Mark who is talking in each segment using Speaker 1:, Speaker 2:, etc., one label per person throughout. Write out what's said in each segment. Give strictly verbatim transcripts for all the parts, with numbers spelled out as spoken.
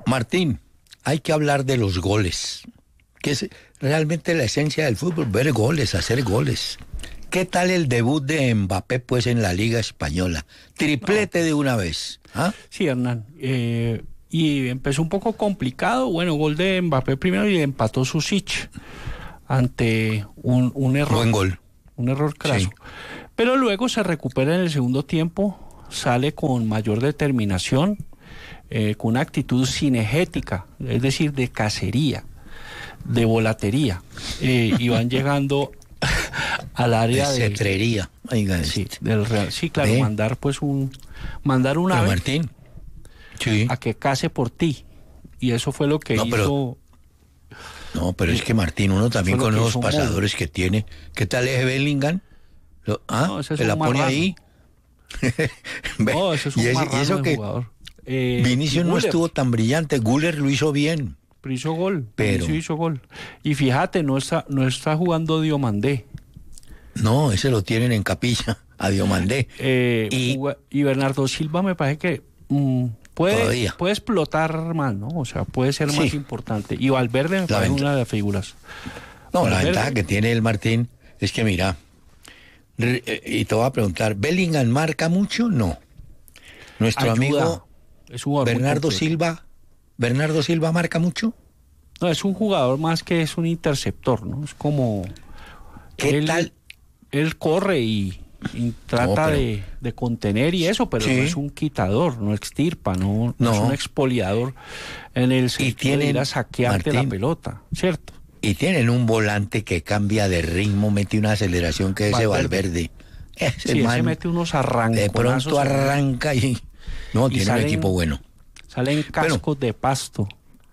Speaker 1: Martín, hay que hablar de los goles, que es realmente la esencia del fútbol, ver goles, hacer goles. ¿Qué tal el debut de Mbappé, pues, en la Liga Española? Triplete no. de una vez. ¿Ah?
Speaker 2: Sí, Hernán. Eh, y empezó un poco complicado. Bueno, gol de Mbappé primero y empató Susic ante un, un error.
Speaker 1: Buen gol.
Speaker 2: Un error craso. Sí. Pero luego se recupera en el segundo tiempo, sale con mayor determinación, eh, con una actitud cinegética, es decir, de cacería, de volatería. Eh, y van llegando al área
Speaker 1: de cetrería,
Speaker 2: de, sí, del Real. Sí, claro, ¿Eh? mandar pues un mandar un ave
Speaker 1: Martín, sí.
Speaker 2: a que case por ti. Y eso fue lo que
Speaker 1: no,
Speaker 2: hizo.
Speaker 1: Pero, no, pero es que Martín, uno también con los pasadores Modo. que tiene. ¿Qué tal es Bellingham? Lo, ¿Ah? No, ese es ¿La pone marrano. ahí?
Speaker 2: No, ese es un
Speaker 1: y, ese, y eso que
Speaker 2: jugador. Eh,
Speaker 1: Vinicius no estuvo tan brillante, Güler lo hizo bien.
Speaker 2: Pero hizo gol,
Speaker 1: pero
Speaker 2: hizo gol. Y fíjate, no está, no está jugando Diomandé.
Speaker 1: No, ese lo tienen en capilla, a Diomandé.
Speaker 2: Eh, y, y Bernardo Silva me parece que mm, puede, puede explotar más, ¿no? O sea, puede ser sí. más importante. Y Valverde me parece una de las figuras.
Speaker 1: No,
Speaker 2: Valverde,
Speaker 1: la ventaja que tiene el Martín es que, mira, y te voy a preguntar, ¿Bellingham marca mucho? No. Nuestro
Speaker 2: ayuda.
Speaker 1: amigo
Speaker 2: es un
Speaker 1: Bernardo Silva, ¿Bernardo Silva marca mucho?
Speaker 2: No, es un jugador más que es un interceptor, ¿no? Es como...
Speaker 1: ¿Qué
Speaker 2: él,
Speaker 1: tal?
Speaker 2: Él corre y, y trata no, pero, de, de contener y eso, pero sí. no es un quitador, no extirpa, no, no. no es un expoliador en el sentido de ir a saquearte Martín, la pelota, ¿cierto?
Speaker 1: Y tienen un volante que cambia de ritmo, mete una aceleración que es ese Valverde.
Speaker 2: Ese sí, man, ese mete unos arrancos.
Speaker 1: De pronto arranca y... No, y tiene salen, un equipo bueno.
Speaker 2: Salen cascos bueno, de pasto.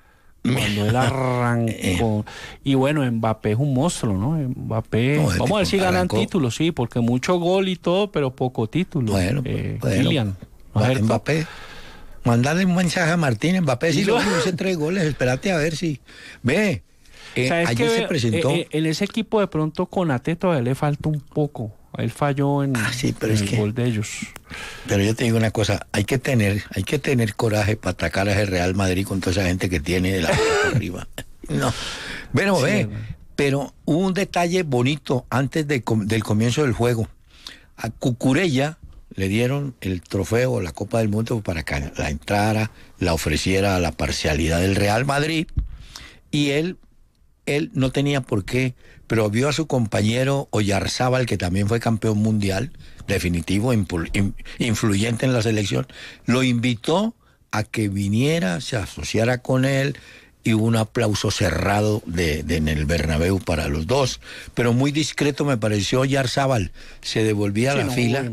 Speaker 2: Cuando él arrancó. Y bueno, Mbappé es un monstruo, ¿no? Mbappé, no, vamos a ver si ganan arrancó. títulos, sí, porque mucho gol y todo, pero poco título.
Speaker 1: Bueno,
Speaker 2: eh,
Speaker 1: bueno
Speaker 2: Kylian,
Speaker 1: Mbappé, mandale un mensaje a Martín, Mbappé, si lo hice tres goles, espérate a ver si... Ve, eh, ayer
Speaker 2: que,
Speaker 1: se presentó...
Speaker 2: Eh, eh, en ese equipo de pronto con Ate todavía le falta un poco. Él falló en,
Speaker 1: ah, sí, pero
Speaker 2: en
Speaker 1: es
Speaker 2: el
Speaker 1: que,
Speaker 2: gol de ellos.
Speaker 1: Pero yo te digo una cosa, hay que tener, hay que tener coraje para atacar a ese Real Madrid con toda esa gente que tiene de la arriba. No. Bueno, sí, ve, no. pero hubo un detalle bonito antes de, del comienzo del juego. A Cucurella le dieron el trofeo, la Copa del Mundo, para que la entrara, la ofreciera a la parcialidad del Real Madrid, y él Él no tenía por qué, pero vio a su compañero Oyarzábal, que también fue campeón mundial, definitivo, influyente en la selección, lo invitó a que viniera, se asociara con él, y hubo un aplauso cerrado de, de, en el Bernabéu para los dos, pero muy discreto me pareció Oyarzábal, se devolvía sí, a la no, fila,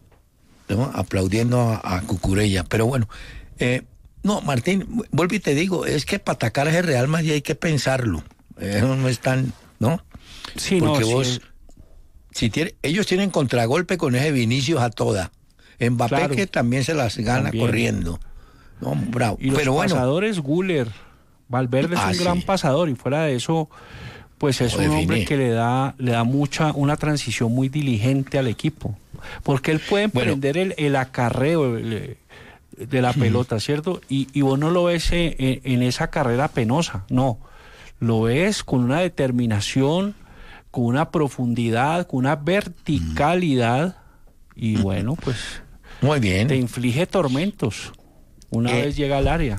Speaker 1: ¿no? aplaudiendo a, a Cucurella, pero bueno, eh, no, Martín, vuelvo y te digo, es que para atacar a ese Real Madrid hay que pensarlo. Eso no es tan, ¿no?
Speaker 2: Sí,
Speaker 1: porque
Speaker 2: no,
Speaker 1: vos,
Speaker 2: sí.
Speaker 1: si tiene, ellos tienen contragolpe con ese Vinicius a toda. Mbappé claro, que también se las gana también. corriendo. No, bravo.
Speaker 2: Y los
Speaker 1: Pero
Speaker 2: pasadores, bueno. Güler, Valverde ah, es un sí. gran pasador y fuera de eso, pues es no, un define. hombre que le da, le da mucha, una transición muy diligente al equipo. Porque él puede emprender bueno. el, el acarreo el, de la pelota, ¿cierto? Y, y vos no lo ves en, en esa carrera penosa, no. Lo ves con una determinación, con una profundidad, con una verticalidad y bueno, pues
Speaker 1: muy bien.
Speaker 2: Te inflige tormentos una eh, vez llega al área.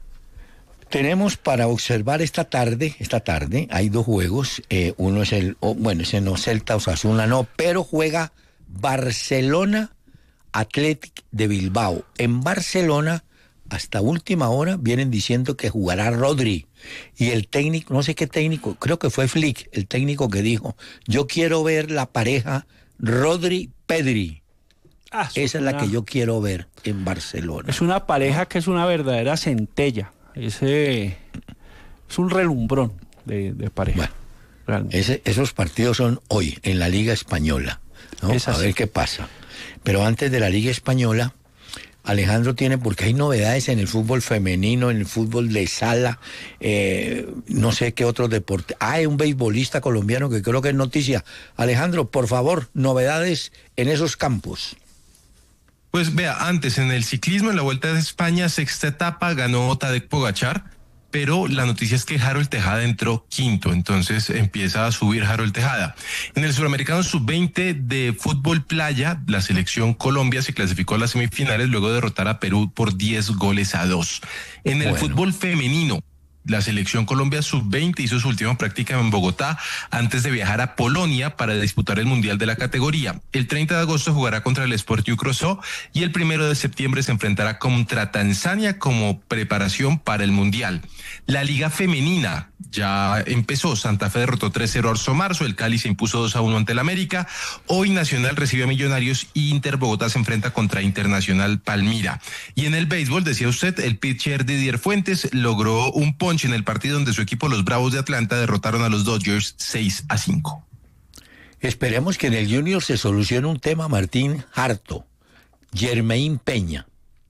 Speaker 1: Tenemos para observar esta tarde, esta tarde hay dos juegos, eh, uno es el, oh, bueno, ese no, Celta Osasuna no, pero juega Barcelona Athletic de Bilbao. En Barcelona hasta última hora vienen diciendo que jugará Rodri. Y el técnico, no sé qué técnico, creo que fue Flick, el técnico que dijo, yo quiero ver la pareja Rodri-Pedri. Ah, Esa es una, la que yo quiero ver en Barcelona.
Speaker 2: Es una pareja que es una verdadera centella. Ese es un relumbrón de, de pareja.
Speaker 1: Bueno, ese, esos partidos son hoy en la Liga Española, ¿no? A ver qué pasa. Pero antes de la Liga Española, Alejandro tiene, porque hay novedades en el fútbol femenino, en el fútbol de sala, eh, no sé qué otro deporte. Ah, hay un beisbolista colombiano que creo que es noticia. Alejandro, por favor, novedades en esos campos.
Speaker 3: Pues vea, antes en el ciclismo, en la Vuelta de España, sexta etapa, ganó Tadej Pogačar, pero la noticia es que Harold Tejada entró quinto, entonces empieza a subir Harold Tejada. En el Suramericano sub veinte de fútbol playa, la selección Colombia se clasificó a las semifinales luego de derrotar a Perú por diez goles a dos. En el bueno. fútbol femenino, la selección Colombia sub veinte hizo su última práctica en Bogotá antes de viajar a Polonia para disputar el Mundial de la categoría. El treinta de agosto jugará contra el Sportiu Crozó y el primero de septiembre se enfrentará contra Tanzania como preparación para el Mundial. La Liga Femenina ya empezó. Santa Fe derrotó tres cero a Orso Marzo, el Cali se impuso dos a uno ante el América. Hoy Nacional recibe a Millonarios y Inter Bogotá se enfrenta contra Internacional Palmira. Y en el béisbol, decía usted, el pitcher Didier Fuentes logró un ponche en el partido donde su equipo, los Bravos de Atlanta, derrotaron a los Dodgers seis a cinco.
Speaker 1: Esperemos que en el Junior se solucione un tema, Martín, harto. Jermaine Peña.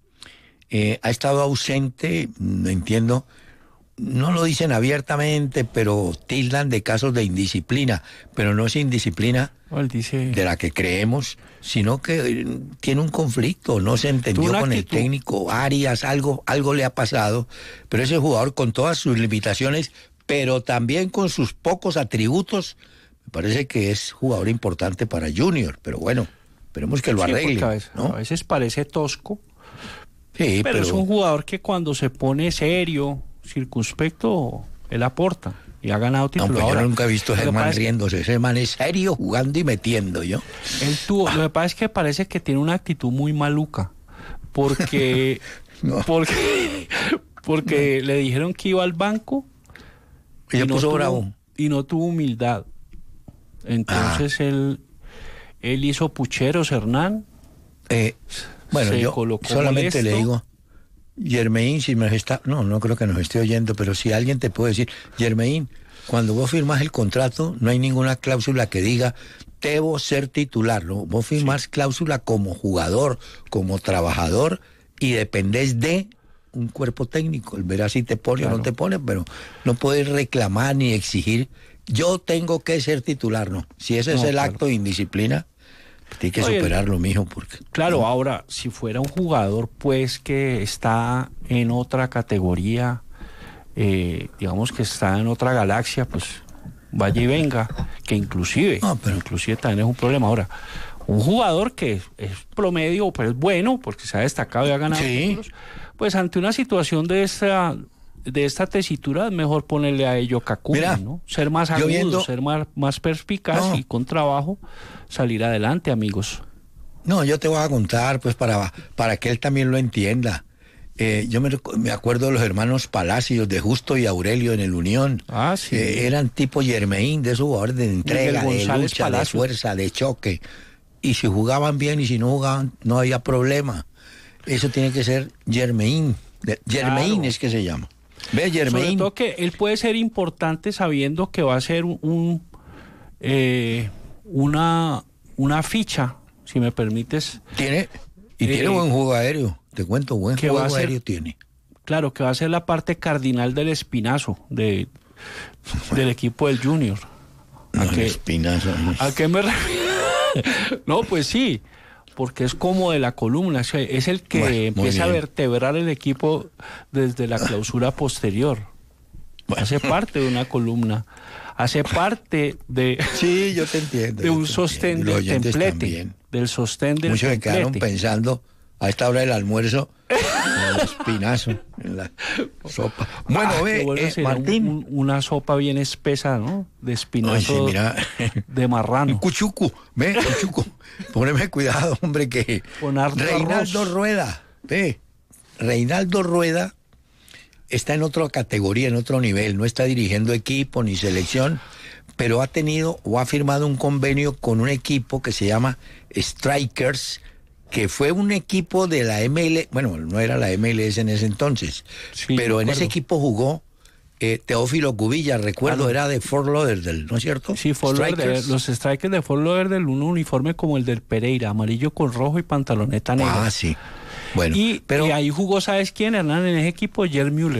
Speaker 1: Eh, ha estado ausente, no entiendo, no lo dicen abiertamente, pero tildan de casos de indisciplina, pero no es indisciplina
Speaker 2: dice...
Speaker 1: de la que creemos, sino que tiene un conflicto, no se entendió con el técnico Arias, algo, algo le ha pasado, pero ese jugador con todas sus limitaciones, pero también con sus pocos atributos, me parece que es jugador importante para Junior, pero bueno, esperemos que lo
Speaker 2: sí,
Speaker 1: arregle,
Speaker 2: a veces,
Speaker 1: ¿no?
Speaker 2: A veces parece tosco,
Speaker 1: sí,
Speaker 2: pero, pero es un jugador que cuando se pone serio, circunspecto, él aporta y ha ganado título.
Speaker 1: No, pues
Speaker 2: ahora,
Speaker 1: yo nunca he visto a Germán riéndose, ese man es serio jugando y metiendo, yo.
Speaker 2: Él tuvo, lo que pasa es que parece que tiene una actitud muy maluca, porque no. porque, porque no. le dijeron que iba al banco
Speaker 1: y, y, no, puso
Speaker 2: tuvo,
Speaker 1: bravo.
Speaker 2: y no tuvo humildad. Entonces ah. él, él hizo pucheros, Hernán.
Speaker 1: Eh, bueno, yo solamente molesto. le digo, Jermaine, si me está, no, no creo que nos esté oyendo, pero si alguien te puede decir, Jermaine, cuando vos firmas el contrato, no hay ninguna cláusula que diga, debo ser titular, ¿no? Vos firmas sí. cláusula como jugador, como trabajador, y dependés de un cuerpo técnico, el verá si te pone claro. o no te pone, pero no puedes reclamar ni exigir, yo tengo que ser titular, ¿no? Si ese no, es el claro. acto de indisciplina, tiene que Oye, superarlo, mijo, porque...
Speaker 2: Claro, ¿no? Ahora, si fuera un jugador, pues, que está en otra categoría, eh, digamos que está en otra galaxia, pues, vaya y venga, que inclusive, no, pero... inclusive también es un problema. Ahora, un jugador que es, es promedio, pero es bueno, porque se ha destacado y ha ganado
Speaker 1: sí.
Speaker 2: títulos, pues, ante una situación de esta... de esta tesitura es mejor ponerle a ello Kakuna, ¿no? Ser más agudo, viendo... ser más, más perspicaz no. y con trabajo salir adelante, amigos.
Speaker 1: No, yo te voy a contar, pues, para, para que él también lo entienda. Eh, yo me, me acuerdo de los hermanos Palacios, de Justo y Aurelio en el Unión.
Speaker 2: Ah, sí.
Speaker 1: Eh, eran tipo Jermaine, de esos jugadores de entrega, de lucha, Palacios. de fuerza, de choque. Y si jugaban bien y si no jugaban, no había problema. Eso tiene que ser Jermaine. Jermaine claro. es que se llama. ¿Ve, Jermaine?
Speaker 2: Sobre todo que él puede ser importante sabiendo que va a ser un, un eh, una una ficha, si me permites.
Speaker 1: Tiene y eh, tiene buen juego aéreo, te cuento, buen juego ser, aéreo tiene.
Speaker 2: Claro, que va a ser la parte cardinal del espinazo de del equipo del Junior.
Speaker 1: ¿A no, qué, espinazo. No.
Speaker 2: ¿A qué me refiero? No, pues sí. Porque es como de la columna, es el que bueno, empieza a vertebrar el equipo desde la clausura posterior. Bueno. Hace parte de una columna, hace parte de,
Speaker 1: sí, yo te entiendo,
Speaker 2: de
Speaker 1: yo
Speaker 2: un
Speaker 1: te
Speaker 2: sostén
Speaker 1: entiendo.
Speaker 2: del templete, también. del sostén del
Speaker 1: Muchos
Speaker 2: templete.
Speaker 1: Muchos se quedaron pensando a esta hora del almuerzo en el espinazo, en la sopa. Bueno, ah, ve, bueno
Speaker 2: eh,
Speaker 1: Martín.
Speaker 2: Un, una sopa bien espesa, ¿no? De espinazo.
Speaker 1: Ay, sí, mira.
Speaker 2: De marrano.
Speaker 1: Un cuchucu, ve, cuchucu. Poneme cuidado, hombre, que Reinaldo arroz. Rueda, ve, Reinaldo Rueda está en otra categoría, en otro nivel, no está dirigiendo equipo ni selección, pero ha tenido o ha firmado un convenio con un equipo que se llama Strikers, que fue un equipo de la M L, bueno, no era la M L S en ese entonces, sí, pero en ese equipo jugó eh, Teófilo Cubillas, recuerdo, claro. era de Fort Lauderdale, ¿no es cierto?
Speaker 2: Sí, Fort Lauderdale, los Strikers de Fort Lauderdale, un uniforme como el del Pereira, amarillo con rojo y pantaloneta negra.
Speaker 1: Ah, sí. Bueno,
Speaker 2: y, pero... y ahí jugó, ¿sabes quién, Hernán? En ese equipo, Gerd Müller.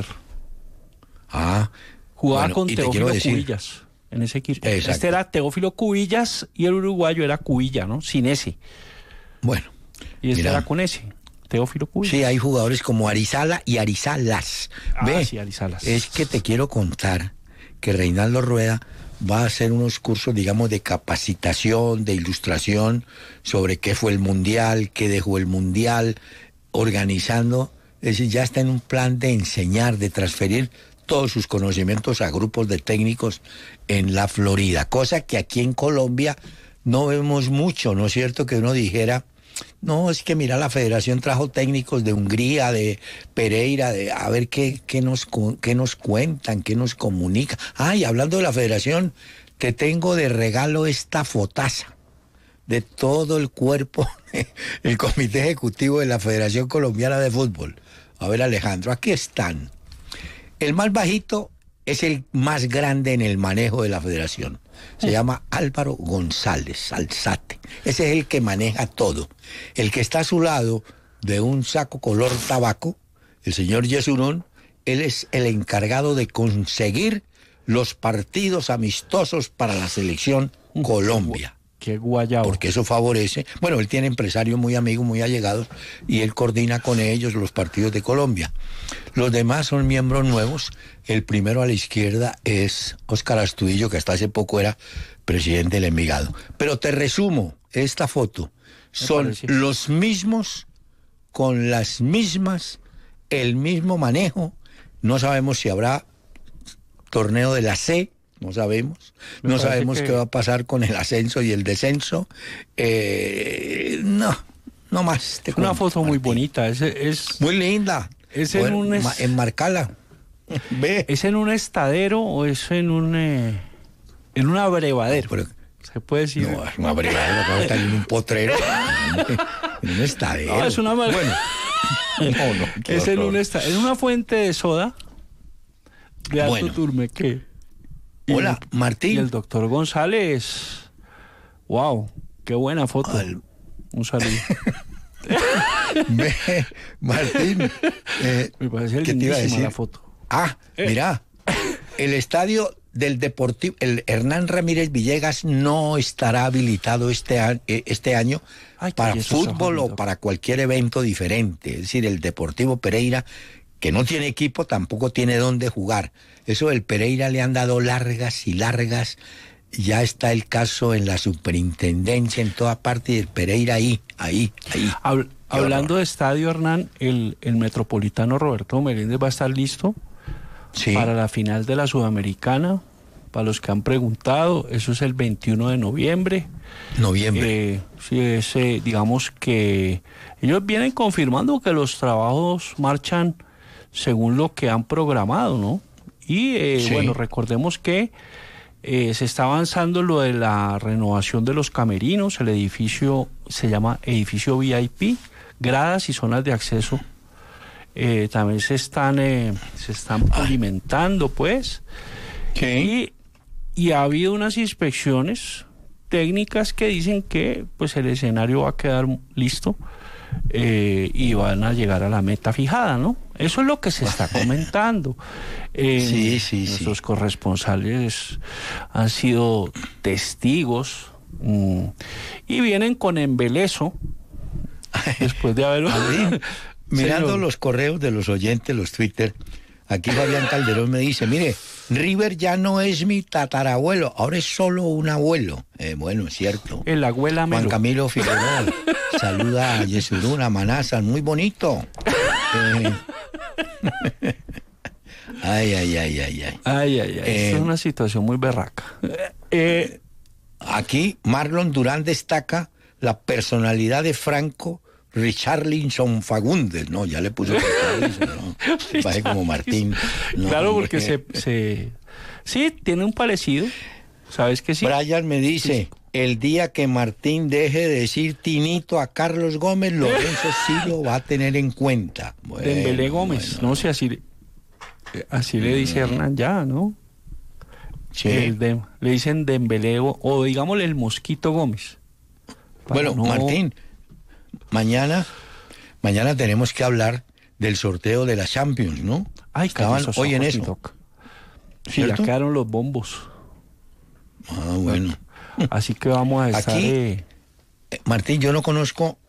Speaker 1: Ah.
Speaker 2: Jugaba
Speaker 1: bueno,
Speaker 2: con Teófilo Cubillas en ese equipo.
Speaker 1: Exacto.
Speaker 2: Este era Teófilo Cubillas y el uruguayo era Cubilla, ¿no? Sin ese.
Speaker 1: Bueno.
Speaker 2: Y estará con ese, Teófilo Cubillos.
Speaker 1: Sí, hay jugadores como Arizala y Arizalas.
Speaker 2: Ah,
Speaker 1: Ve,
Speaker 2: sí, Arizalas.
Speaker 1: Es que te quiero contar que Reinaldo Rueda va a hacer unos cursos, digamos, de capacitación, de ilustración, sobre qué fue el Mundial, qué dejó el Mundial, organizando, es decir, ya está en un plan de enseñar, de transferir todos sus conocimientos a grupos de técnicos en la Florida, cosa que aquí en Colombia no vemos mucho, ¿no es cierto? Que uno dijera, no, es que mira, la federación trajo técnicos de Hungría, de Pereira, de a ver qué, qué, nos, qué nos cuentan, qué nos comunican. Ay, hablando de la federación, te tengo de regalo esta fotaza de todo el cuerpo, el comité ejecutivo de la Federación Colombiana de Fútbol. A ver, Alejandro, aquí están. El más bajito es el más grande en el manejo de la federación. Se llama Álvaro González Alzate. Ese es el que maneja todo. El que está a su lado, de un saco color tabaco, el señor Yesurún, él es el encargado de conseguir los partidos amistosos para la selección Colombia.
Speaker 2: Qué guayabo.
Speaker 1: Porque eso favorece. Bueno, él tiene empresarios muy amigos, muy allegados, y él coordina con ellos los partidos de Colombia. Los demás son miembros nuevos. El primero a la izquierda es Óscar Astudillo, que hasta hace poco era presidente del Envigado. Pero te resumo esta foto. Son los mismos, con las mismas, el mismo manejo. No sabemos si habrá torneo de la C. No sabemos, Me no sabemos que... qué va a pasar con el ascenso y el descenso. Eh, no, no más.
Speaker 2: Te Una foto muy bonita, es, es
Speaker 1: muy linda.
Speaker 2: Es en un es...
Speaker 1: enmarcala. Ve.
Speaker 2: ¿Es en un estadero o es en un eh, en un abrevadero? No, pero... Se puede decir.
Speaker 1: No, es un abrevadero, acá está en un potrero. En un estadero.
Speaker 2: No, es una mar...
Speaker 1: Bueno.
Speaker 2: No, no. Es en un esta... en una fuente de soda de Alto bueno. Turme, ¿qué?
Speaker 1: Hola,
Speaker 2: y,
Speaker 1: Martín.
Speaker 2: Y el doctor González. Wow, qué buena foto. Al... Un saludo.
Speaker 1: Ve, Martín. Eh,
Speaker 2: Me parece
Speaker 1: ¿qué te iba a decir?
Speaker 2: La foto.
Speaker 1: Ah, eh. mira, el estadio del Deportivo, el Hernán Ramírez Villegas no estará habilitado este año, este año Ay, para fútbol o para cualquier evento diferente. Es decir, el Deportivo Pereira, que no tiene equipo, tampoco tiene dónde jugar. Eso del Pereira le han dado largas y largas. Ya está el caso en la superintendencia, en toda parte, y el Pereira ahí, ahí, ahí.
Speaker 2: Habl hablando de estadio, Hernán, el, el Metropolitano Roberto Meléndez va a estar listo sí. para la final de la Sudamericana. Para los que han preguntado, eso es el veintiuno de noviembre.
Speaker 1: Noviembre.
Speaker 2: Eh, sí, es, eh, digamos que ellos vienen confirmando que los trabajos marchan según lo que han programado, ¿no? Y eh, sí. bueno, recordemos que eh, se está avanzando lo de la renovación de los camerinos. El edificio se llama edificio V I P, gradas y zonas de acceso. Eh, también se están eh, se están pavimentando, pues.
Speaker 1: ¿Qué?
Speaker 2: Y, y ha habido unas inspecciones técnicas que dicen que pues el escenario va a quedar listo eh, y van a llegar a la meta fijada, ¿no? Eso es lo que se está comentando. Eh,
Speaker 1: sí, sí,
Speaker 2: nuestros
Speaker 1: sí.
Speaker 2: corresponsales han sido testigos mmm, y vienen con embeleso después de haberlo...
Speaker 1: Mirando Señor. Los correos de los oyentes, los Twitter, aquí Fabián Calderón me dice, mire, River ya no es mi tatarabuelo, ahora es solo un abuelo. Eh, bueno, es cierto.
Speaker 2: El abuela Melo.
Speaker 1: Juan Camilo Figueroa saluda a Yesurún, a Manazas, muy bonito. Eh, ay, ay, ay, ay, ay.
Speaker 2: Ay, ay, ay. Eh, es una situación muy berraca.
Speaker 1: Eh, aquí Marlon Durán destaca la personalidad de Franco Richarlison Fagundes. No, ya le puso Richarlison, ¿no? Parece como Martín.
Speaker 2: No, claro, porque se, se... Sí, tiene un parecido. ¿Sabes que sí?
Speaker 1: Brian me dice... Sí. El día que Martín deje de decir Tinito a Carlos Gómez, Lorenzo sí lo va a tener en cuenta.
Speaker 2: Bueno, Dembélé Gómez, bueno. no sé, así, así le dice Hernán ya, ¿no?
Speaker 1: Sí.
Speaker 2: El de, le dicen Dembélé o, o digámosle el Mosquito Gómez.
Speaker 1: Bueno, no... Martín, mañana, mañana tenemos que hablar del sorteo de la Champions, ¿no?
Speaker 2: Ay,
Speaker 1: estaban hoy en eso.
Speaker 2: Sí, ya quedaron los bombos.
Speaker 1: Ah, bueno.
Speaker 2: Así que vamos a estar...
Speaker 1: Aquí, eh... Martín, yo no conozco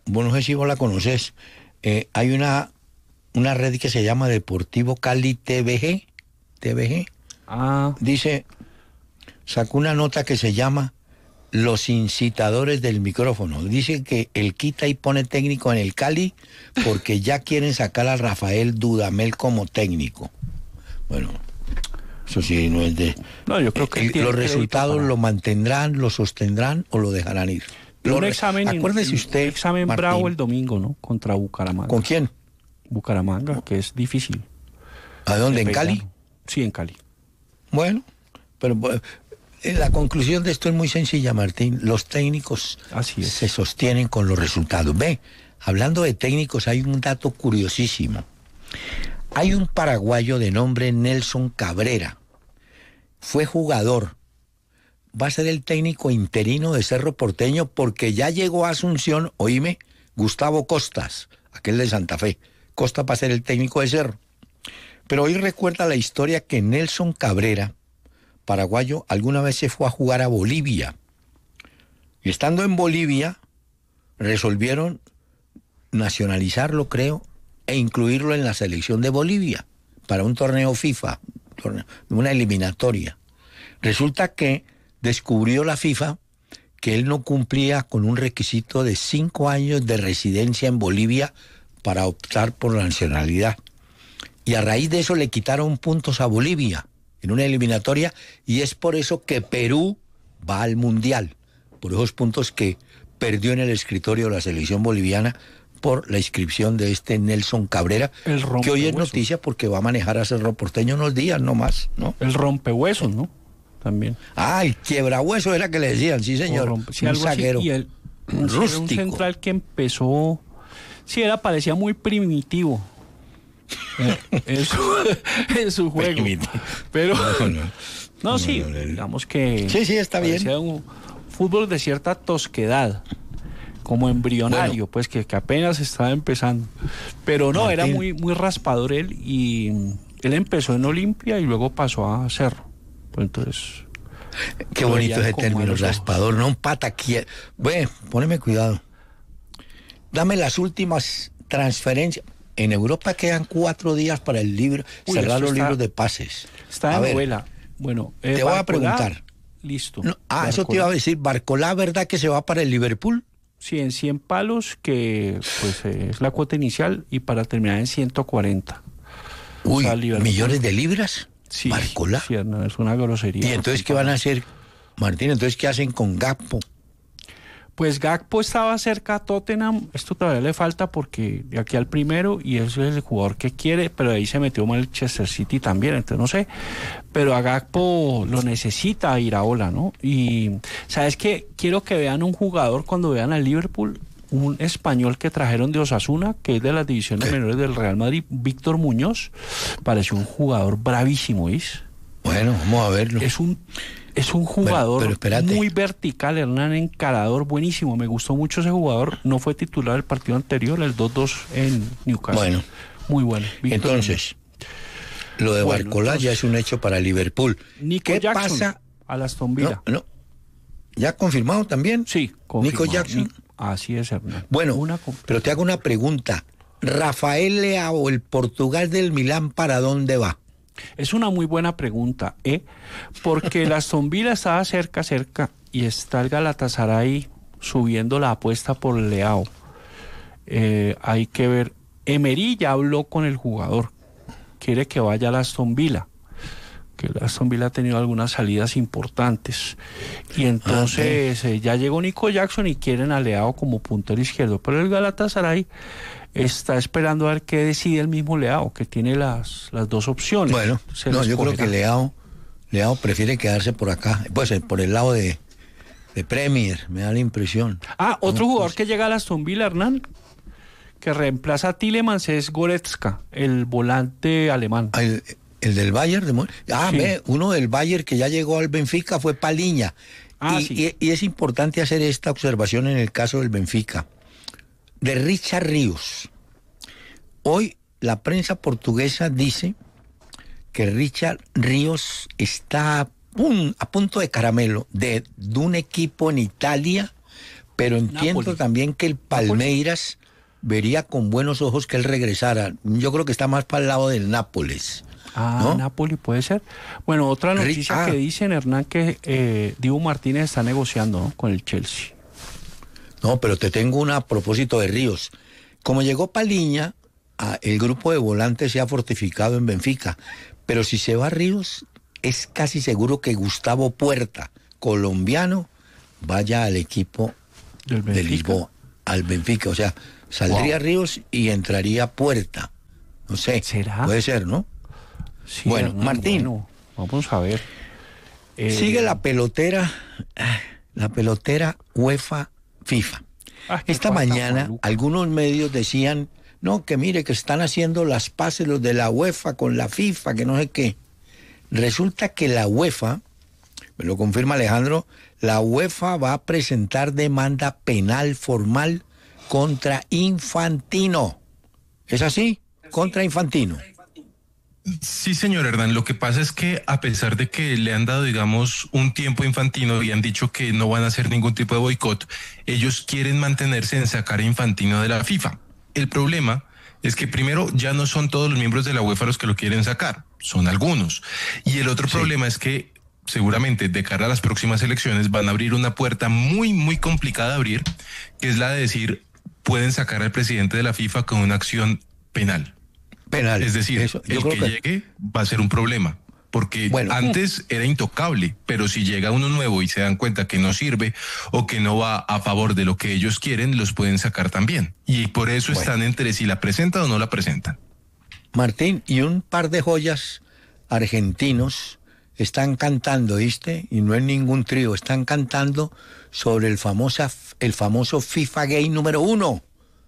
Speaker 1: bueno, no sé si vos la conoces, eh, hay una, una red que se llama Deportivo Cali T V G, T V G,
Speaker 2: ah.
Speaker 1: dice, sacó una nota que se llama Los incitadores del micrófono. Dice que el quita y pone técnico en el Cali porque ya quieren sacar a Rafael Dudamel como técnico. Bueno, eso sí no es de...
Speaker 2: No, yo creo que
Speaker 1: el, los resultados para... lo mantendrán, lo sostendrán o lo dejarán ir.
Speaker 2: Un examen,
Speaker 1: acuérdese usted,
Speaker 2: un examen
Speaker 1: Martín,
Speaker 2: bravo el domingo, ¿no? Contra Bucaramanga.
Speaker 1: ¿Con quién?
Speaker 2: Bucaramanga, que es difícil.
Speaker 1: ¿A dónde? ¿En Cali?
Speaker 2: Sí, en Cali.
Speaker 1: Bueno, pero la conclusión de esto es muy sencilla, Martín. Los técnicos
Speaker 2: Así es.
Speaker 1: se sostienen con los resultados. Ve, hablando de técnicos, hay un dato curiosísimo. Hay un paraguayo de nombre Nelson Cabrera. Fue jugador. Va a ser el técnico interino de Cerro Porteño porque ya llegó a Asunción, oíme, Gustavo Costas, aquel de Santa Fe. Costa va a ser el técnico de Cerro. Pero hoy recuerda la historia que Nelson Cabrera, paraguayo, alguna vez se fue a jugar a Bolivia. Y estando en Bolivia, resolvieron nacionalizarlo, creo, e incluirlo en la selección de Bolivia para un torneo FIFA, una eliminatoria. Resulta que descubrió la FIFA que él no cumplía con un requisito de cinco años de residencia en Bolivia para optar por la nacionalidad. Y a raíz de eso le quitaron puntos a Bolivia en una eliminatoria y es por eso que Perú va al Mundial, por esos puntos que perdió en el escritorio la selección boliviana por la inscripción de este Nelson Cabrera, que hoy es noticia porque va a manejar a Cerro Porteño unos días, no más, ¿no?
Speaker 2: El rompehuesos, ¿no? También.
Speaker 1: Ah, el quiebrahueso era que le decían, sí señor,
Speaker 2: rompe, sí,
Speaker 1: un
Speaker 2: algo
Speaker 1: zaguero
Speaker 2: así, y el, un,
Speaker 1: rústico.
Speaker 2: Un central que empezó, sí, era, parecía muy primitivo en, su, en su juego, pero no, no, no sí, no, no, no, digamos que
Speaker 1: sí, sí, está bien.
Speaker 2: Un fútbol de cierta tosquedad, como embrionario, bueno, pues que, que apenas estaba empezando, pero no, Martín, era muy, muy raspador él, y él empezó en Olimpia y luego pasó a Cerro. Entonces,
Speaker 1: qué bonito ese término, raspador, no un pataquier. Bueno, poneme cuidado. Dame las últimas transferencias. En Europa quedan cuatro días para el libro, Uy, cerrar los está, libros de pases.
Speaker 2: Está en novela. Bueno,
Speaker 1: eh, te voy Barcolá, a preguntar.
Speaker 2: Listo.
Speaker 1: No, ah, Barcolá. Eso te iba a decir. ¿Barcolá, verdad que se va para el Liverpool?
Speaker 2: Sí, en cien palos, que pues eh, es la cuota inicial, y para terminar en ciento cuarenta.
Speaker 1: Uy, o sea, ¿millones de libras?
Speaker 2: Sí,
Speaker 1: Barcolá.
Speaker 2: Sí, no, es una grosería.
Speaker 1: ¿Y entonces qué van a hacer, Martín? ¿Entonces qué hacen con Gakpo?
Speaker 2: Pues Gakpo estaba cerca a Tottenham, esto todavía le falta porque de aquí al primero, y eso es el jugador que quiere, pero ahí se metió Manchester City también, entonces no sé, pero a Gakpo lo necesita Iraola, ¿no? Y ¿sabes qué? Quiero que vean un jugador cuando vean al Liverpool, un español que trajeron de Osasuna, que es de las divisiones menores del Real Madrid, Víctor Muñoz, pareció un jugador bravísimo, ¿ves?
Speaker 1: Bueno, vamos a verlo.
Speaker 2: Es un es un jugador
Speaker 1: pero, pero
Speaker 2: muy vertical, Hernán, encarador, buenísimo. Me gustó mucho ese jugador. No fue titular el partido anterior, el dos dos en Newcastle.
Speaker 1: Bueno.
Speaker 2: Muy bueno.
Speaker 1: Víctor entonces, Muñoz. Lo de bueno, Barcolá entonces, ya es un hecho para Liverpool.
Speaker 2: Nico
Speaker 1: ¿Qué
Speaker 2: Jackson
Speaker 1: pasa?
Speaker 2: A la Aston Villa.
Speaker 1: No, no. ¿Ya confirmado también?
Speaker 2: Sí, confirmado.
Speaker 1: Nico Jackson.
Speaker 2: Así es, Hernán.
Speaker 1: Bueno, una pero te hago una pregunta. Rafael Leao, el Portugal del Milán, ¿para dónde va?
Speaker 2: Es una muy buena pregunta, ¿eh? Porque el Aston Villa estaba cerca, cerca, y está el Galatasaray subiendo la apuesta por Leao. Eh, hay que ver. Emery ya habló con el jugador. Quiere que vaya al Aston Villa. Que el Aston Villa ha tenido algunas salidas importantes. Y entonces okay. eh, ya llegó Nico Jackson y quieren a Leao como puntero izquierdo. Pero el Galatasaray está esperando a ver qué decide el mismo Leao, que tiene las, las dos opciones.
Speaker 1: Bueno, no, yo creo que Leao, Leao prefiere quedarse por acá, pues por el lado de, de Premier, me da la impresión.
Speaker 2: Ah, otro
Speaker 1: no,
Speaker 2: jugador
Speaker 1: pues,
Speaker 2: que llega al Aston Villa, Hernán, que reemplaza a Tielemans, es Goretzka, el volante alemán.
Speaker 1: El, el del Bayern. De... Ah,
Speaker 2: Sí.
Speaker 1: ve, uno del Bayern que ya llegó al Benfica fue Paliña.
Speaker 2: Ah,
Speaker 1: y,
Speaker 2: sí.
Speaker 1: y, y es importante hacer esta observación en el caso del Benfica. De Richard Ríos. Hoy la prensa portuguesa dice que Richard Ríos está a, pun, a punto de caramelo de, de un equipo en Italia pero entiendo Napoli. También que el Palmeiras Napoli. Vería con buenos ojos que él regresara. Yo creo que está más para el lado del Nápoles.
Speaker 2: Ah,
Speaker 1: ¿no?
Speaker 2: Napoli puede ser. Bueno, otra noticia ah. que dicen, Hernán, que eh, Dibu Martínez está negociando, ¿no?, con el Chelsea.
Speaker 1: No, pero te tengo una a propósito de Ríos. Como llegó Paliña, el grupo de volantes se ha fortificado en Benfica, pero si se va a Ríos, es casi seguro que Gustavo Puerta, colombiano, vaya al equipo de Lisboa, al Benfica. O sea, saldría wow. Ríos y entraría Puerta. No sé,
Speaker 2: ¿será?
Speaker 1: Puede ser, ¿no?
Speaker 2: Sí,
Speaker 1: bueno,
Speaker 2: Hernán,
Speaker 1: Martín.
Speaker 2: Bueno, vamos a ver.
Speaker 1: Eh... Sigue la pelotera, la pelotera UEFA FIFA. Ah, Esta mañana maluca. Algunos medios decían, no, que mire, que están haciendo las paces los de la UEFA con la FIFA, que no sé qué. Resulta que la UEFA, me lo confirma Alejandro, la UEFA va a presentar demanda penal formal contra Infantino. ¿Es así? Contra Infantino.
Speaker 3: Sí, señor Hernán, lo que pasa es que a pesar de que le han dado, digamos, un tiempo a Infantino y han dicho que no van a hacer ningún tipo de boicot, ellos quieren mantenerse en sacar a Infantino de la FIFA. El problema es que primero ya no son todos los miembros de la UEFA los que lo quieren sacar, son algunos. Y el otro sí. problema es que seguramente de cara a las próximas elecciones van a abrir una puerta muy, muy complicada de abrir, que es la de decir, pueden sacar al presidente de la FIFA con una acción penal.
Speaker 1: Penal.
Speaker 3: Es decir, Eso, el que, que llegue va a ser un problema, porque bueno, antes era intocable, pero si llega uno nuevo y se dan cuenta que no sirve o que no va a favor de lo que ellos quieren, los pueden sacar también. Y por eso bueno. están entre si la presentan o no la presentan.
Speaker 1: Martín, y un par de joyas argentinos están cantando, ¿viste? Y no es ningún trío, están cantando sobre el, famosa, el famoso FIFA Gay número uno.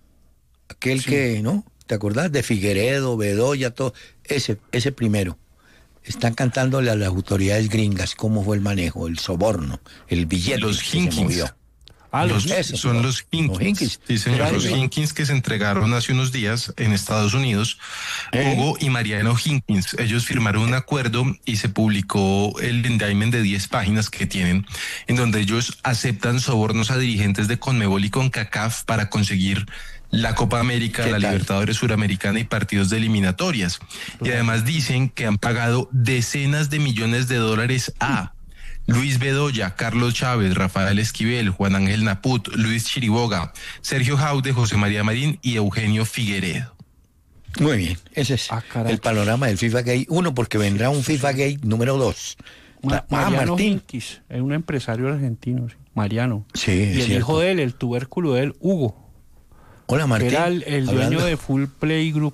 Speaker 1: Aquel sí. que, ¿no? ¿Te acordás? De Figueredo, Bedoya, todo. Ese, ese primero. Están cantándole a las autoridades gringas cómo fue el manejo, el soborno, el billete
Speaker 3: los
Speaker 1: que se movió.
Speaker 3: Ah, los, esos, son los Hinkins. Los Hinkins. Sí, señor, claro, los Hinkins que se entregaron hace unos días en Estados Unidos. ¿Eh? Hugo y Mariano Hinkins. Ellos firmaron un acuerdo y se publicó el indictment de diez páginas que tienen, en donde ellos aceptan sobornos a dirigentes de Conmebol y CONCACAF para conseguir la Copa América, la tal? Libertadores Suramericana y partidos de eliminatorias. Y además dicen que han pagado decenas de millones de dólares a Luis Bedoya, Carlos Chávez, Rafael Esquivel, Juan Ángel Naput, Luis Chiriboga, Sergio Jaude, José María Marín y Eugenio Figueredo.
Speaker 1: Muy bien, ese es ah, el panorama del FIFA Gay uno, porque vendrá un FIFA Gay número dos.
Speaker 2: Ma- ah, Mariano Hinkins, es un empresario argentino, sí. Mariano.
Speaker 1: Sí,
Speaker 2: y el
Speaker 1: cierto.
Speaker 2: hijo de él, el tubérculo de él, Hugo.
Speaker 1: Hola, Martín.
Speaker 2: Era el, el dueño hablando, de Full Play Group.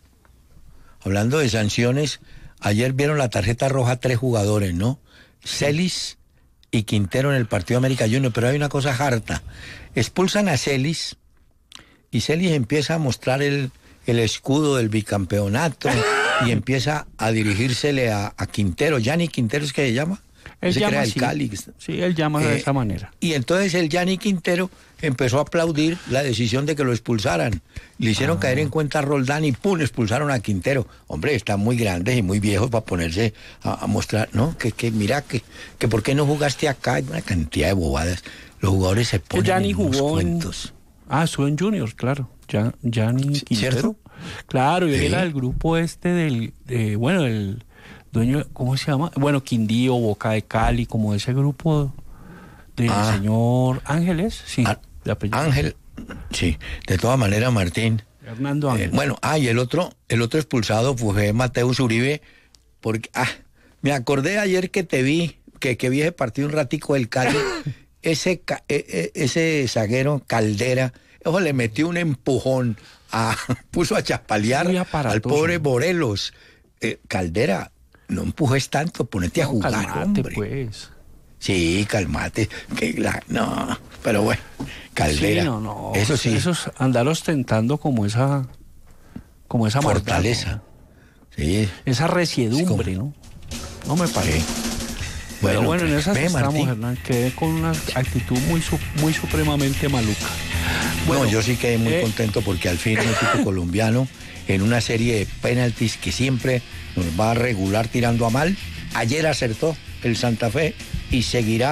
Speaker 1: Hablando de sanciones, ayer vieron la tarjeta roja a tres jugadores, ¿no? Celis y Quintero en el partido América Junior, pero hay una cosa harta. Expulsan a Celis y Celis empieza a mostrar el, el escudo del bicampeonato y empieza a dirigírsele a, a Quintero. Gianni Quintero, ¿es que se llama?
Speaker 2: Él
Speaker 1: se
Speaker 2: llama
Speaker 1: crea
Speaker 2: así.
Speaker 1: el Cali.
Speaker 2: Sí, él llama eh, de esa manera.
Speaker 1: Y entonces el Gianni Quintero empezó a aplaudir la decisión de que lo expulsaran. Le hicieron ah. caer en cuenta a Roldán y ¡pum!, expulsaron a Quintero. Hombre, están muy grandes y muy viejos para ponerse a, a mostrar, ¿no? Que, que mira, que, que ¿por qué no jugaste acá? Hay una cantidad de bobadas. Los jugadores se ponen
Speaker 2: Gianni
Speaker 1: en
Speaker 2: jugó
Speaker 1: unos cuentos.
Speaker 2: En... Ah, estuvo en Juniors, claro. Ya, Gianni Quintero.
Speaker 1: ¿Cierto?
Speaker 2: Claro, y él
Speaker 1: sí.
Speaker 2: era del grupo este del... De, bueno, el dueño, ¿cómo se llama? Bueno, Quindío, Boca de Cali, como ese grupo del ah. señor Ángeles, sí.
Speaker 1: Ah. Ángel, sí, de todas maneras, Martín.
Speaker 2: Hernando Ángel.
Speaker 1: Eh, bueno, ah, y el otro, el otro expulsado fue Mateus Uribe, porque, ah, me acordé ayer que te vi, que, que vi ese partido un ratico del Cali, ese, ese, ese zaguero Caldera, ojo, le metió un empujón, a, puso a chaspalear al pobre Morelos. Eh, Caldera, no empujes tanto, ponete no, a jugar, calmate, hombre.
Speaker 2: Pues.
Speaker 1: Sí, calmate, que la, no, pero bueno, Caldera,
Speaker 2: sí, no, no,
Speaker 1: eso sí.
Speaker 2: Esos andar ostentando como esa, como esa
Speaker 1: fortaleza,
Speaker 2: maldad, ¿no?
Speaker 1: Sí.
Speaker 2: Esa resiedumbre, sí, ¿no? No me parece. Sí. Bueno, pero bueno, en esas ve, estamos, Martín. Hernán, quedé con una actitud muy, muy supremamente maluca.
Speaker 1: Bueno, no, yo sí quedé muy eh, contento porque al fin el equipo colombiano, en una serie de penaltis que siempre nos va a regular tirando a mal, ayer acertó el Santa Fe y seguirá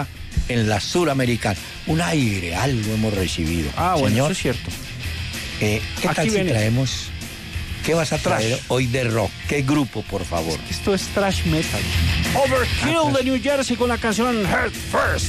Speaker 1: en la Suramericana. Un aire, algo hemos recibido.
Speaker 2: Ah, bueno,
Speaker 1: Señor,
Speaker 2: eso es cierto.
Speaker 1: Eh, ¿Qué
Speaker 2: Aquí
Speaker 1: tal si
Speaker 2: viene.
Speaker 1: traemos? ¿Qué vas a traer
Speaker 2: Trash.
Speaker 1: hoy de rock? ¿Qué grupo, por favor?
Speaker 2: Esto es thrash metal. Overkill de New Jersey con la canción Heart First.